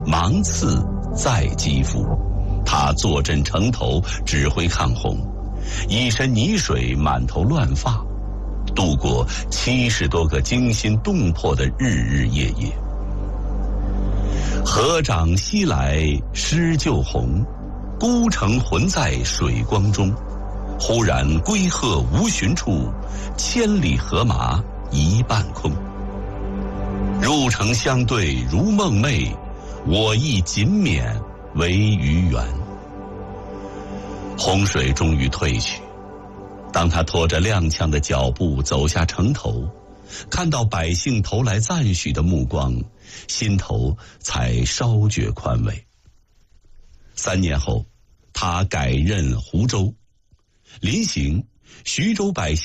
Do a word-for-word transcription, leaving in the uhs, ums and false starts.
芒刺在肌肤。他坐镇城头，指挥抗洪，一身泥水，满头乱发，度过七十多个惊心动魄的日日夜夜。河涨西来湿旧红，孤城浑在水光中。忽然归鹤无寻处，千里荷马一半空。入城相对如梦寐，我亦仅免为鱼圆。洪水终于退去，当他拖着踉跄的脚步走下城头，看到百姓投来赞许的目光，心头才稍觉宽慰。三年后，他改任湖州，临行，徐州百姓